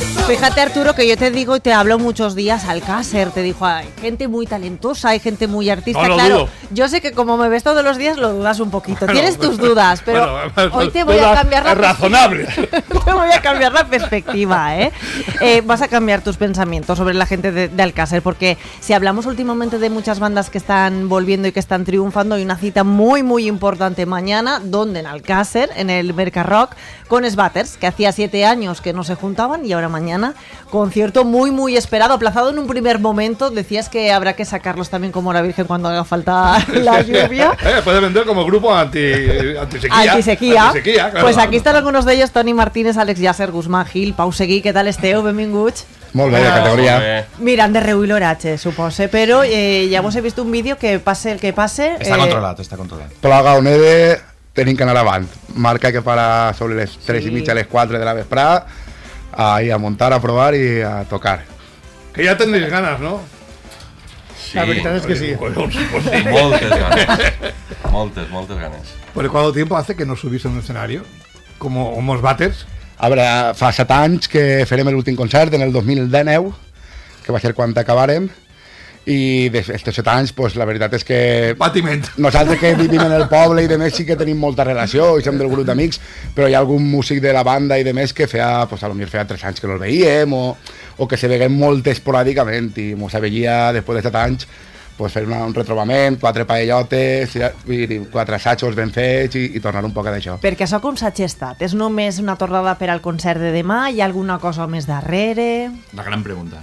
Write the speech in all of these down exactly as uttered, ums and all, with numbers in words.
Fíjate, Arturo, que yo te digo y te hablo muchos días Alcácer, te dijo, hay gente muy talentosa, hay gente muy artista, no, no claro, dudo. Yo sé que como me ves todos los días lo dudas un poquito, Bueno, tienes tus dudas, pero bueno, hoy te voy a cambiar la razonable. te voy a cambiar la perspectiva, ¿eh? Eh, vas a cambiar tus pensamientos sobre la gente de, de Alcácer, porque si hablamos últimamente de muchas bandas que están volviendo y que están triunfando, hay una cita muy muy importante mañana, donde en Alcácer, en el Mercarrock, con Sbatters, que hacía siete años que no se juntaban y ahora mañana concierto muy muy esperado, aplazado en un primer momento. Decías que habrá que sacarlos también como la Virgen cuando haga falta la lluvia. eh, puede vender como grupo anti, antisequía. Antisequía. antisequía claro. Pues aquí están algunos de ellos: Toni Martínez, Alex Yasser, Guzmán Gil, Pau Seguí. ¿Qué tal esteu? Benvinguts. Molt bé, de categoria. Miran de Reu i l'Oratge, supose, però eh, ja vos he vist un vídeo que passe el que passe. Està eh, controlat, està controlat. Plaga o neve, tenim que anar avant. Marca que para sobre les tres i mitja, les quatre de la vesprada, ahí a montar, a probar y a tocar. Que ya tendréis ganas, ¿no? Sí, la veritat és que sí. Pues, pues sí. Moltes ganes. Moltes, moltes ganes. ¿Por cuánto tiempo hace que no subís a un escenario? Como Homos Batters. A veure, fa set anys que farem l'últim concert, en el dos mil dinou, que va ser quan acabàrem, i d'aquests set anys, pues, la veritat és que Patiment. nosaltres que vivim en el poble i de més sí que tenim molta relació i som del grup d'amics, però hi ha algun músic de la banda i de més que feia, pues, a lo millor feia tres anys que no el veiem o, o que se veiem molt esporàdicament i mos aveia després de set anys pues, fer una, un retrobament, quatre paellotes, i, i quatre assajos ben fets i, i tornar un poc d'això. Perquè això com s'ha gestat? És només una tornada per al concert de demà? Hi ha alguna cosa més darrere? La gran pregunta.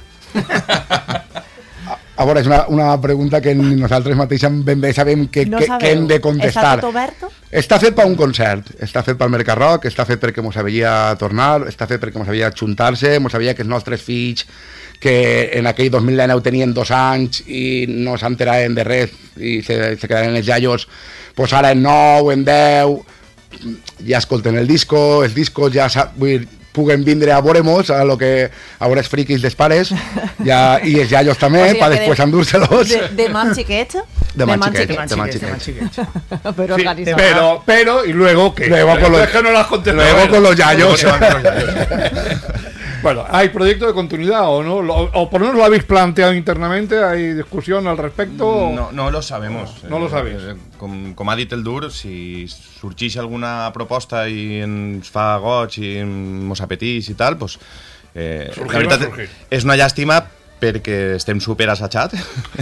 A, a veure, és una, una pregunta que nosaltres mateixos ben bé sabem que, no que, que hem de contestar. Està tot obert? Està fet per un concert, està fet pel Mercarrock, està fet perquè mos havia tornar, està fet perquè mos havia juntar-se, mos havia que els nostres fills que en aquell dos mil dinou tenien dos anys i no s'enteraven de res i se, se quedaven els iaios, pues ara en nou, en deu, ja escolten el disco, els discos ja vull dir, puguen vindre a veure-mos a lo que a veure els friquis dels pares ja, i els iaios també, o sigui, per després de, endur-se-los. De, demà amb xiquets? Demà amb xiquets. Demà amb xiquets. Pero, sí, pero, pero, y luego que... Luego con los, es que no las luego con los yayos. Bueno, ¿hay proyecto de continuidad o no? ¿O, o por lo menos lo habéis planteado internamente? ¿Hay discusión al respecto? No, no lo sabemos. No, no lo sabéis. Eh, com, com ha dit el Dur, si sorgeix alguna proposta i ens fa goig i mos apeteix i tal, doncs, eh, la veritat és una llàstima perquè estem super assajat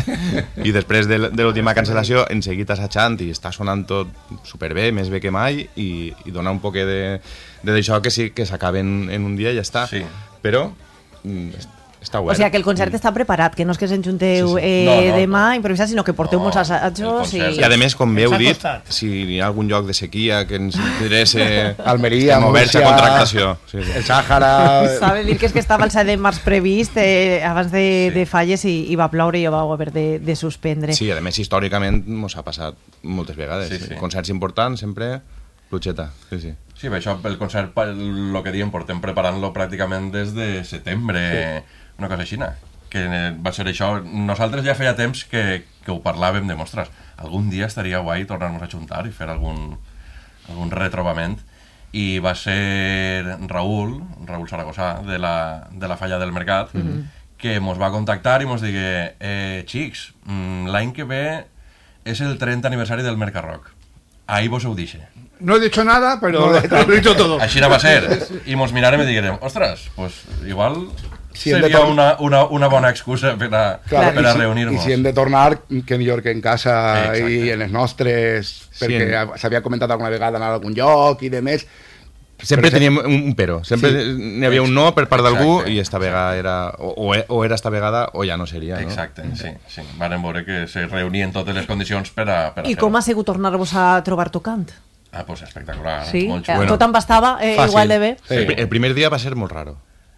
i després de, de l'última cancel·lació hem seguit assajant i està sonant tot superbé, més bé que mai i, i donar un poc de, de d'això que sí que s'acaba en, en un dia i ja està, sí. Però mm, està obert. O sigui que el concert està preparat, que no és que se'n junteu sí, sí. Eh, no, no, demà a improvisar, sinó que porteu no, molts assajos i... I a més, com bé heu dit, si hi ha algun lloc de sequia que ens interessa Almeria, oberts a contractació sí, sí. el Sàhara... S'ha de dir que és que estava el set de març previst eh, abans de, sí. de falles i, i va ploure i ho vau haver de, de suspendre. Sí, a més històricament mos ha passat moltes vegades, sí, sí. Concerts importants sempre plutxeta, sí, sí. Sí, això, el concert, el que diem, portem preparant-lo pràcticament des de setembre, sí. Una cosa així, que va ser això. Nosaltres ja feia temps que, que ho parlàvem de, mostres, algun dia estaria guai tornar-nos a juntar i fer algun, algun retrobament. I va ser Raül, Raül Saragossà, de la, de la Falla del Mercat, mm-hmm. que mos va contactar i mos digué, eh, xics, l'any que ve és el trenta aniversari del Mercarrock. Ahí vos ho dixe. No he dicho nada, pero no, lo he dicho todo. Així no va ser. I mos mirarem i diguem, ostres, pues igual si seria una, una, una bona excusa per a, clar, per a si, reunir-nos. I si hem de tornar, que millor que en casa exacte. I en els nostres, perquè sí. S'havia comentat alguna vegada anar a algun lloc i de més. Sempre però teníem un, un però, sempre sí. N'hi havia un no per part d'algú i esta vegada era, o, o era esta vegada o ja no seria, no? Exacte, sí, sí. Varen veure que se reunien totes les condicions per a, per a I com ha sigut tornar-vos a trobar tocant? Ah, pues espectacular. Sí, molt xulo. Bueno, tot embastava eh, igual de bé. Sí. El, el primer dia va ser molt raro.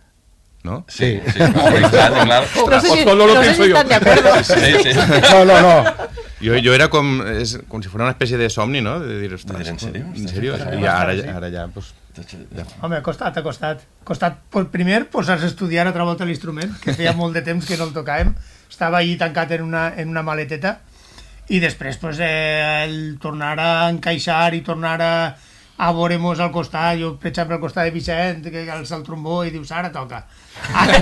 ¿No? Sí, sí, claro, claro. No sé si, no no sé si están de acuerdo. Sí, sí. No, no, no. Jo, jo era com, és, com si fos una espècie de somni, no? De dir, ostres, ¿en serio? ¿En serio? I ara, ara ja, pues... Ja. Home, ha costat, ha costat. Ha costat, primer, posar-se a estudiar altra volta l'instrument, que feia molt de temps que no el tocàvem. Estava allí tancat en una, en una maleteta. I després, pues, eh, el tornar a encaixar i tornar a a veure-mos al costat, jo per exemple al costat de Vicent, que alça el trombó i dius, ara toca. Ara,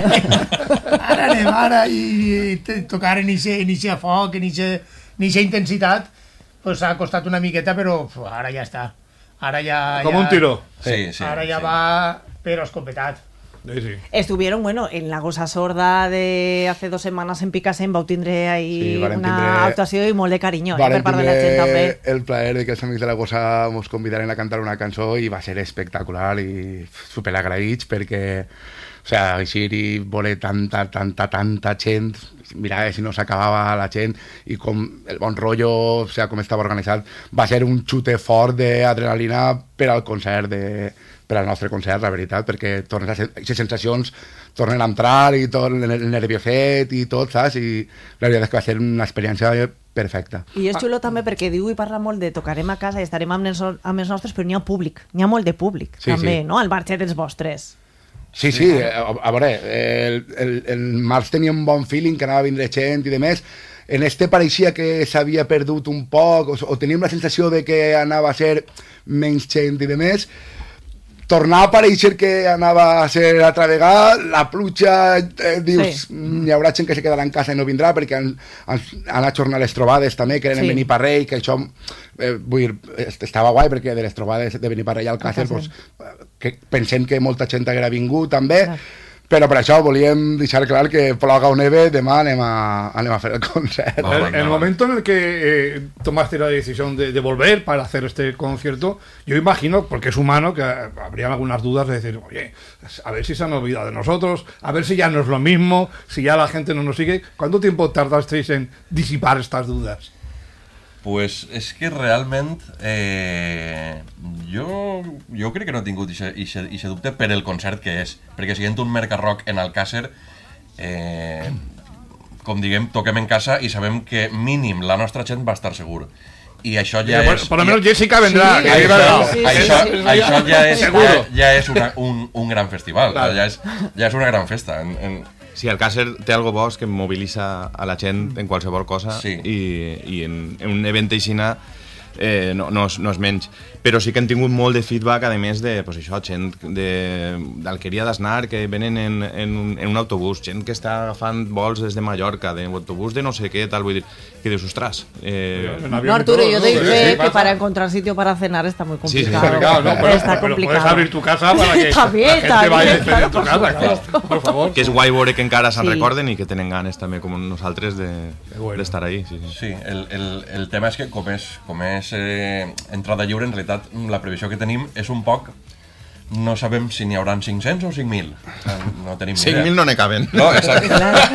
ara anem, ara, i, i tocar en eixe foc, en eixa intensitat, pues ha costat una miqueta, però uf, ara ja està. Ara ja... Com ja, un tiro. Sí, sí. Ara ja sí. va però escopetat. Sí, sí. Estuvieron, bueno, en La Gosa Sorda de hace dos semanas en Picassent, vau tindre ahí Sí, varen una tindre- actuació i molt de carinyo, eh, Varen per part de la gent també. tindre el plaer de que els amics de la Gosa ens convidaren a cantar una cançó i va ser espectacular i superagraïts perquè, o sea, així i veure tanta, tanta, tanta gent, mirar si no s'acabava la gent i com el bon rotllo, o sea, com estava organitzat, va ser un xute fort d'adrenalina per al concert de per al nostre concert, la veritat, perquè tornes a aquestes sensacions tornen a entrar i tot el nervioset i tot, saps? I la veritat és que va ser una experiència perfecta. I és xulo també perquè diu i parla molt de tocarem a casa i estarem amb els, amb els nostres, però n'hi ha públic, n'hi ha molt de públic, Sí, també, sí. no? Al barxet dels vostres. Sí, sí, a, a veure, el, el, el Març tenia un bon feeling, que anava a vindre gent i de més. En este pareixia que s'havia perdut un poc, o, o teníem la sensació de que anava a ser menys gent i de més. Tornar a aparèixer que anava a ser altra vegada, la pluja, eh, dius, Sí. hi haurà gent que se quedarà en casa i no vindrà perquè han, han, han ajornat les trobades també, que eren Sí. en Beniparrell, que això, eh, vull dir, est- estava guai perquè de les trobades de Beniparrell al Càcer, Càcer. pues, que pensem que molta gent haguera vingut també, Clar. però per això volíem deixar clar que ploga o neve, demà anem a, anem a fer el concert. Va. El, el momento en el que eh, tomaste la decisión de, de volver para hacer este concierto, yo imagino, porque es humano, que habrían algunas dudas de decir, oye, a ver si se han olvidado de nosotros, a ver si ya no es lo mismo, si ya la gente no nos sigue. ¿Cuánto tiempo tardasteis en disipar estas dudas? Pues és que realment eh, jo, jo crec que no he tingut aquest dubte per el concert que és, perquè siguent un Mercarrock en Alcàsser, eh, com diguem, toquem en casa i sabem que mínim la nostra gent va estar segur. I això ja Eh, por, és... por lo menos ja, Jessica vendrá. Sí, que això, lleva- sí, sí, això, sí, sí. això ja és, Seguro. ja, ja és una, un, un gran festival, Claro. ja, és, ja és una gran festa. En, en, Sí, el Càcer té algo bo, és que mobilitza a la gent en qualsevol cosa Sí. i, i en, en un event aixina eh, no, no, és, no és menys. Però sí que han tingut molt de feedback, a més de pues això, gent de- d'Alqueria d'Asnar que venen en, en, un, en un autobús, gent que està agafant vols des de Mallorca, de autobús de no sé què, tal, vull dir, que dius, ostras... Eh, En avión No, y Arturo, todo, yo ¿no? te Sí, dije sí, que para encontrar sitio para cenar está muy Sí, sí, complicado. Complicado, ¿no? Pero, está pero complicado. puedes abrir tu casa para que También, la gente también, vaya a claro, en tu por casa, claro, supuesto. por favor. que és guai veure que encara se'n Sí. recorden i que tenen ganes també, com nosaltres, de- bueno. d'estar ahí. Sí, sí. Sí, el, el, el tema és que com és, com és eh, entrada lliure, en realitat la previsió que tenim és un poc... No sabem si n'hi hauran cinc-cents o cinc mil. No tenim ni cinc idea. mil no ne caben. No, exacte.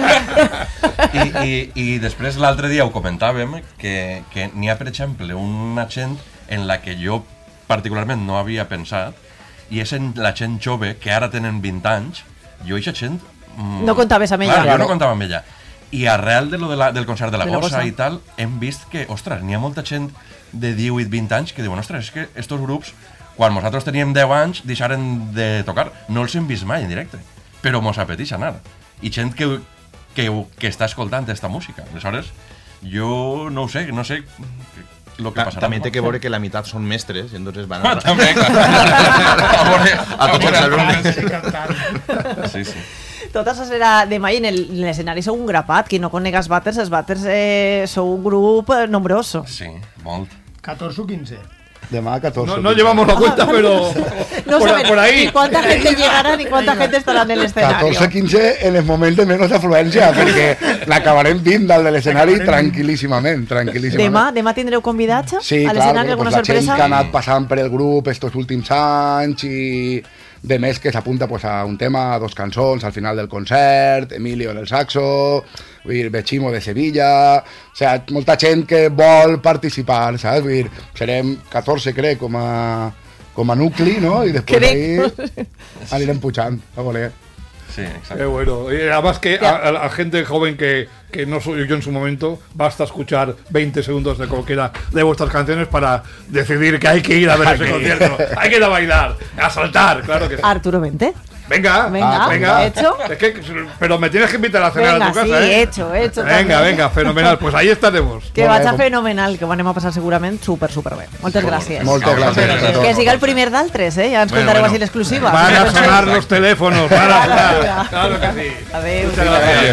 I, i, I després l'altre dia ho comentàvem, que, que n'hi ha, per exemple, una gent en la que jo particularment no havia pensat, i és en la gent jove, que ara tenen vint anys, jo eixa gent... mm, No comptaves amb ella. Clar, jo no comptava amb ella. I arrel de lo de la, del concert de la De la Gossa Gossa. i tal, hem vist que, ostres, n'hi ha molta gent de divuit vint anys que diuen, ostres, és que estos grups, quan nosaltres teníem deu anys, deixaren de tocar. No els hem vist mai en directe, però mos apeteix anar. I gent que, que, que està escoltant aquesta música. Aleshores, jo no ho sé, no sé lo que Ta- passarà. També té que veure que la meitat són mestres, i entonces van Ah, a... també, clar. A veure, A tots els alumnes. Sí, cantant. Sí, sí. Tota la serà demà i en el- en l'escenari sou un grapat. Qui no conega els Batters, els Batters eh, sou un grup eh, nombroso. Sí, molt. catorze o quince. Demà catorze. No, no llevamos la cuenta, pero No por, saben por ahí. ni cuánta gente llegará ni cuánta gente estarà en el escenario. catorze quinze en els moments de menys afluència, perquè l'acabarem vint dalt de l'escenari tranquil·líssimament, tranquil·líssimament. Demà, demà tindreu convidats Sí, a clar, l'escenari, bueno, alguna pues la gent sorpresa? que ha anat passant per el grup estos últims anys i de més que s'apunta pues, a un tema, a dos cançons al final del concert, Emilio del saxo, vull dir, Bechimo de Sevilla, o sea, molta gent que vol participar, saps? Vull dir, serem catorze, crec, com a, com a nucli, no? I després Crec. ahí anirem pujant, a voler. Sí, Qué exacte. bueno. Y además que a, a la gente joven que, que no soy yo en su momento, basta escuchar veinte segundos de cualquiera de vuestras canciones para decidir que hay que ir a ver ese concierto. Hay que ir a bailar, a saltar, claro que sí. Arturo, vente. Venga, Venga, venga. ¿hecho? Es que, pero me tienes que invitar a cenar Venga, a tu casa, sí, ¿eh? hecho, hecho Venga, también. venga, fenomenal. Pues ahí estaremos. Que Molt vaig bé. fenomenal, que ho anem a passar segurament super, super bé. Moltes gràcies. Moltes gràcies a tots. Que siga el primer d'altres, eh? Ja ens Bueno, contareu bueno. així l'exclusiva. Van a sonar los teléfonos, van a sonar. Claro que sí. Adéu. Muchas gracias.